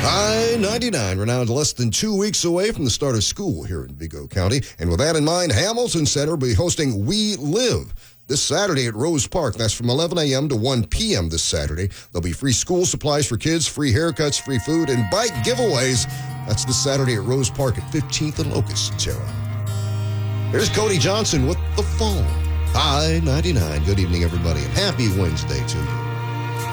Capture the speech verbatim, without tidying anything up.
I ninety-nine, we're now less than two weeks away from the start of school here in Vigo County. And with that in mind, Hamilton Center will be hosting We Live this Saturday at Rose Park. That's from eleven a.m. to one p.m. this Saturday. There'll be free school supplies for kids, free haircuts, free food, and bike giveaways. That's this Saturday at Rose Park at fifteenth and Locust, Sarah. Here's Cody Johnson with The Phone. I ninety-nine. Good evening, everybody, and happy Wednesday to you.